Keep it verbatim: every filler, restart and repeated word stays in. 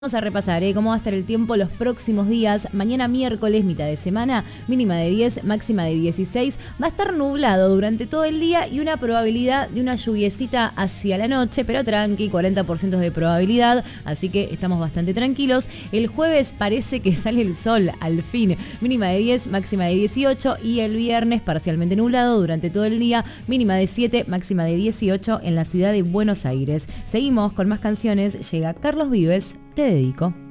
Vamos a repasar ¿eh? cómo va a estar el tiempo los próximos días. Mañana miércoles, mitad de semana, mínima de diez, máxima de dieciséis. Va a estar nublado durante todo el día y una probabilidad de una lluviecita hacia la noche, pero tranqui, cuarenta por ciento de probabilidad, así que estamos bastante tranquilos. El jueves parece que sale el sol al fin, mínima de diez, máxima de dieciocho, y el viernes parcialmente nublado durante todo el día, mínima de siete, máxima de dieciocho en la ciudad de Buenos Aires. Seguimos con más canciones, llega Carlos Vives, Te Dedico.